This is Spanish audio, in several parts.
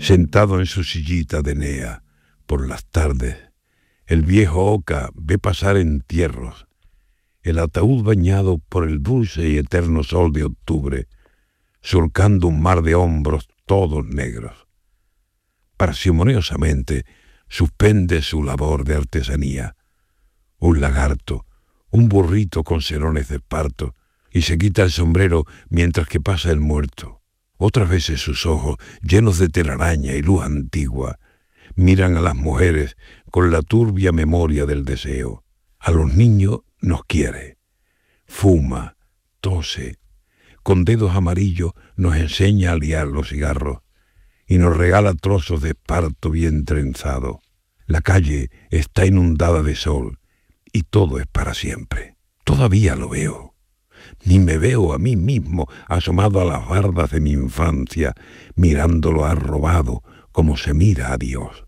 Sentado en su sillita de Enea, por las tardes, el viejo Oca ve pasar entierros, el ataúd bañado por el dulce y eterno sol de octubre, surcando un mar de hombros todos negros. Parsimoniosamente suspende su labor de artesanía. Un lagarto, un burrito con serones de esparto, y se quita el sombrero mientras que pasa el muerto. Otras veces sus ojos, llenos de telaraña y luz antigua, miran a las mujeres con la turbia memoria del deseo. A los niños nos quiere. Fuma, tose, con dedos amarillos nos enseña a liar los cigarros y nos regala trozos de esparto bien trenzado. La calle está inundada de sol y todo es para siempre. Todavía lo veo. Ni me veo a mí mismo asomado a las bardas de mi infancia, mirándolo arrobado como se mira a Dios.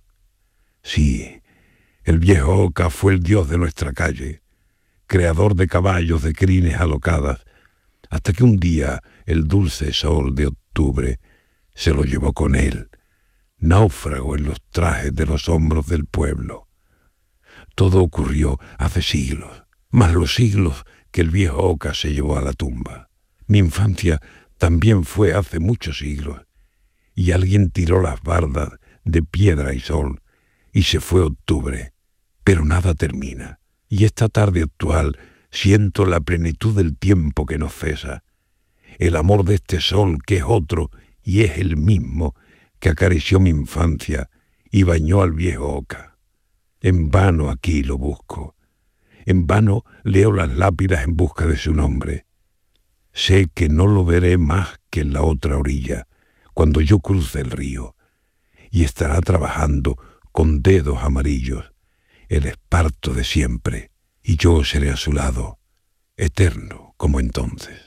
Sí, el viejo Oca fue el dios de nuestra calle, creador de caballos de crines alocadas, hasta que un día el dulce sol de octubre se lo llevó con él, náufrago en los trajes de los hombros del pueblo. Todo ocurrió hace siglos, más los siglos que el viejo Oca se llevó a la tumba. Mi infancia también fue hace muchos siglos, y alguien tiró las bardas de piedra y sol, y se fue octubre, pero nada termina. Y esta tarde actual siento la plenitud del tiempo que no cesa, el amor de este sol que es otro y es el mismo que acarició mi infancia y bañó al viejo Oca. En vano aquí lo busco, en vano leo las lápidas en busca de su nombre. Sé que no lo veré más que en la otra orilla, cuando yo cruce el río, y estará trabajando con dedos amarillos el esparto de siempre, y yo seré a su lado, eterno como entonces.